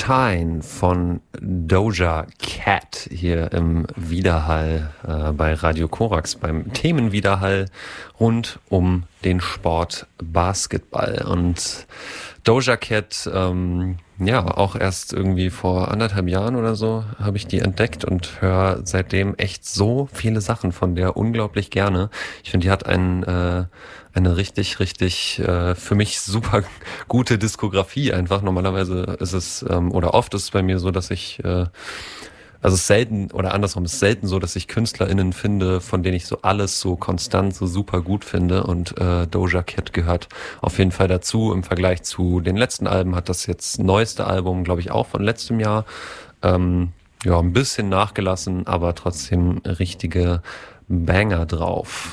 Shine von Doja Cat hier im Widerhall bei Radio Korax beim Themenwiderhall rund um den Sport Basketball. Und Doja Cat, auch erst irgendwie vor 1,5 Jahren oder so habe ich die entdeckt und höre seitdem echt so viele Sachen von der unglaublich gerne. Ich finde, die hat eine richtig für mich super gute Diskografie einfach. Normalerweise ist es, oder oft ist es bei mir so, dass ich, also es ist selten, oder andersrum, es ist selten so, dass ich KünstlerInnen finde, von denen ich so alles so konstant, so super gut finde. Und Doja Cat gehört auf jeden Fall dazu. Im Vergleich zu den letzten Alben hat das jetzt neueste Album, glaube ich, auch von letztem Jahr, ein bisschen nachgelassen, aber trotzdem richtige Banger drauf.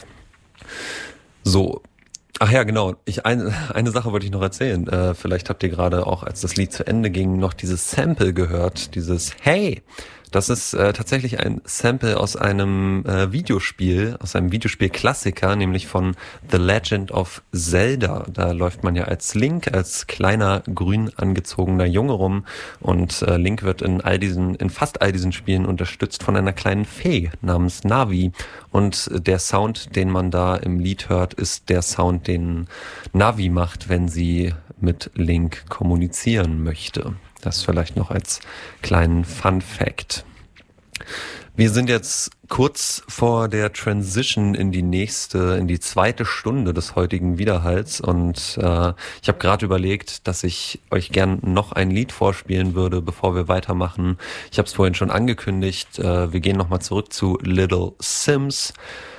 So. Ach ja, genau. Eine Sache wollte ich noch erzählen. Vielleicht habt ihr gerade auch, als das Lied zu Ende ging, noch dieses Sample gehört. Dieses Hey! Das ist tatsächlich ein Sample aus einem Videospiel-Klassiker, nämlich von The Legend of Zelda. Da läuft man ja als Link, als kleiner, grün angezogener Junge rum. Und Link wird in fast all diesen Spielen unterstützt von einer kleinen Fee namens Navi. Und der Sound, den man da im Lied hört, ist der Sound, den Navi macht, wenn sie mit Link kommunizieren möchte. Das vielleicht noch als kleinen Fun Fact. Wir sind jetzt kurz vor der Transition in die zweite Stunde des heutigen Widerhalls und ich habe gerade überlegt, dass ich euch gern noch ein Lied vorspielen würde, bevor wir weitermachen. Ich habe es vorhin schon angekündigt, wir gehen nochmal zurück zu Little Sims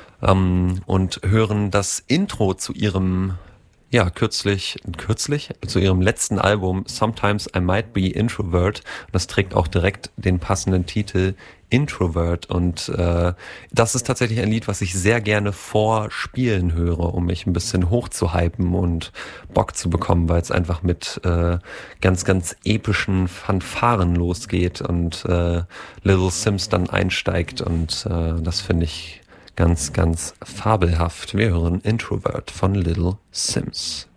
und hören das Intro zu ihrem kürzlich zu ihrem letzten Album Sometimes I Might Be Introvert. Das trägt auch direkt den passenden Titel Introvert und das ist tatsächlich ein Lied, was ich sehr gerne vorspielen höre, um mich ein bisschen hochzuhypen und Bock zu bekommen, weil es einfach mit ganz epischen Fanfaren losgeht und Little Sims dann einsteigt und das finde ich ganz fabelhaft. Wir hören Introvert von Little Sims.